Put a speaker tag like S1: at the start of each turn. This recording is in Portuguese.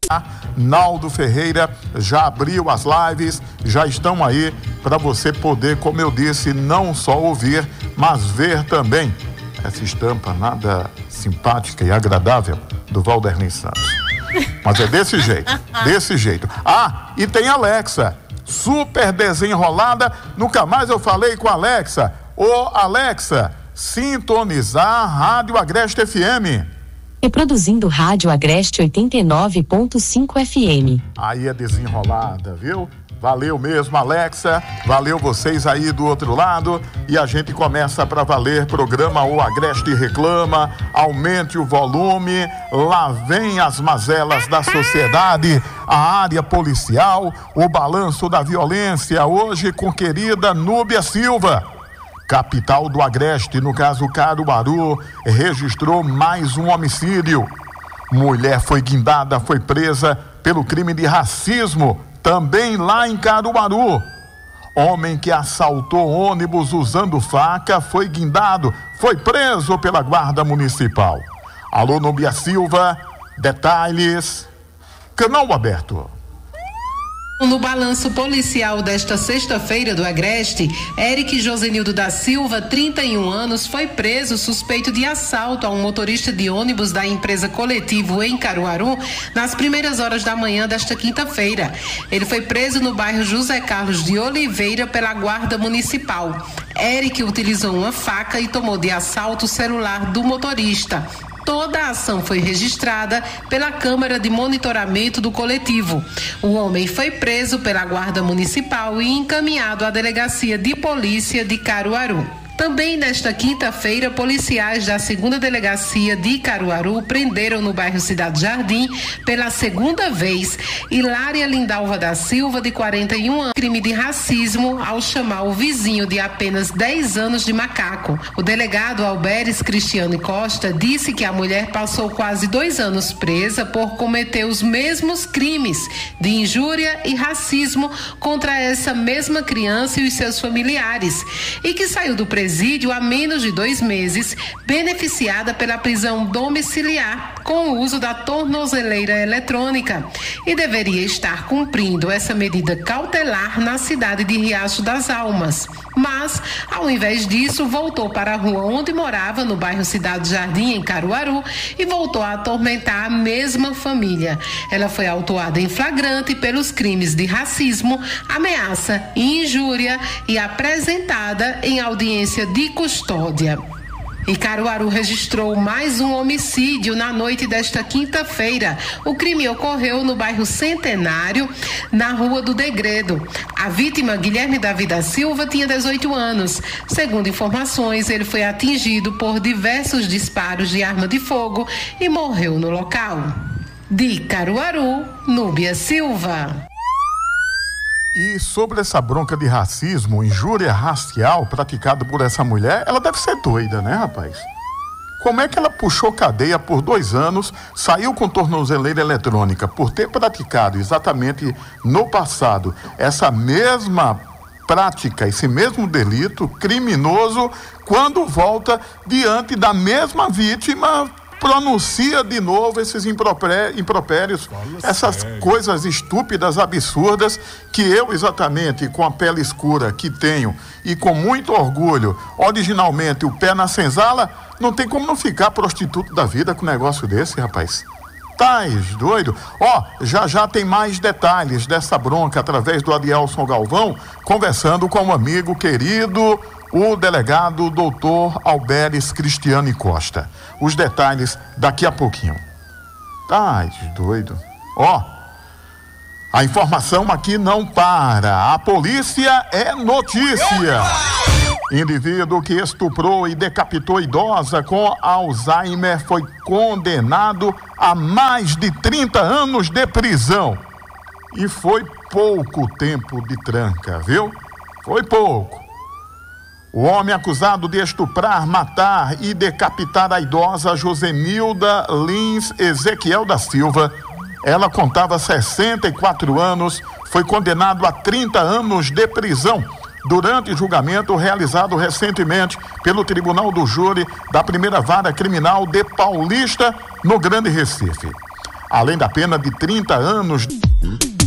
S1: Naldo Ferreira já abriu as lives, já estão aí para você poder, como eu disse, não só ouvir, mas ver também essa estampa nada simpática e agradável do Valderlin Santos. Mas é desse jeito, desse jeito. Ah, e tem Alexa, super desenrolada. Nunca mais eu falei com a Alexa. Ô Alexa, sintonizar a Rádio Agreste FM.
S2: Reproduzindo Rádio Agreste 89.5 FM.
S1: Aí é desenrolada, viu? Valeu mesmo, Alexa. Valeu vocês aí do outro lado. E a gente começa para valer. Programa O Agreste Reclama. Aumente o volume. Lá vem as mazelas da sociedade. A área policial. O balanço da violência. Hoje com querida Núbia Silva. Capital do Agreste, no caso Caruaru, registrou mais um homicídio. Mulher foi guindada, foi presa pelo crime de racismo, também lá em Caruaru. Homem que assaltou ônibus usando faca foi guindado, foi preso pela Guarda Municipal. Alô, Núbia Silva, detalhes. Canal aberto.
S3: No balanço policial desta sexta-feira do Agreste, Eric Josenildo da Silva, 31 anos, foi preso suspeito de assalto a um motorista de ônibus da empresa Coletivo em Caruaru nas primeiras horas da manhã desta quinta-feira. Ele foi preso no bairro José Carlos de Oliveira pela Guarda Municipal. Eric utilizou uma faca e tomou de assalto o celular do motorista. Toda a ação foi registrada pela Câmara de Monitoramento do Coletivo. O homem foi preso pela Guarda Municipal e encaminhado à Delegacia de Polícia de Caruaru. Também nesta quinta-feira, policiais da 2ª Delegacia de Caruaru prenderam no bairro Cidade Jardim, pela segunda vez, Hilária Lindalva da Silva, de 41 anos, crime de racismo, ao chamar o vizinho de apenas 10 anos de macaco. O delegado Alberes Cristiano Costa disse que a mulher passou quase 2 anos presa por cometer os mesmos crimes de injúria e racismo contra essa mesma criança e os seus familiares, e que saiu do presídio há menos de 2 meses, beneficiada pela prisão domiciliar com o uso da tornozeleira eletrônica, e deveria estar cumprindo essa medida cautelar na cidade de Riacho das Almas. Mas, ao invés disso, voltou para a rua onde morava, no bairro Cidade Jardim, em Caruaru, e voltou a atormentar a mesma família. Ela foi autuada em flagrante pelos crimes de racismo, ameaça e injúria e apresentada em audiência de custódia. E Caruaru registrou mais um homicídio na noite desta quinta-feira. O crime ocorreu no bairro Centenário, na Rua do Degredo. A vítima, Guilherme Davi da Silva, tinha 18 anos. Segundo informações, ele foi atingido por diversos disparos de arma de fogo e morreu no local. De Caruaru, Núbia Silva.
S1: E sobre essa bronca de racismo, injúria racial praticada por essa mulher, ela deve ser doida, né, rapaz? Como é que ela puxou cadeia por 2 anos, saiu com tornozeleira eletrônica por ter praticado exatamente no passado essa mesma prática, esse mesmo delito criminoso, quando volta diante da mesma vítima, pronuncia de novo esses impropérios, essas coisas estúpidas, absurdas, que eu, exatamente com a pele escura que tenho e com muito orgulho, originalmente o pé na senzala, não tem como não ficar prostituto da vida com um negócio desse, rapaz. Tais doido? Ó, já tem mais detalhes dessa bronca através do Adielson Galvão, conversando com um amigo querido, o delegado doutor Alberes Cristiano Costa. Os detalhes daqui a pouquinho. Tá doido. Ó, a informação aqui não para. A polícia é notícia. Indivíduo que estuprou e decapitou idosa com Alzheimer foi condenado a mais de 30 anos de prisão. E foi pouco tempo de tranca, viu? Foi pouco. O homem acusado de estuprar, matar e decapitar a idosa Josenilda Lins Ezequiel da Silva, ela contava 64 anos, foi condenado a 30 anos de prisão durante julgamento realizado recentemente pelo Tribunal do Júri da Primeira Vara Criminal de Paulista, no Grande Recife. além da pena de 30 anos.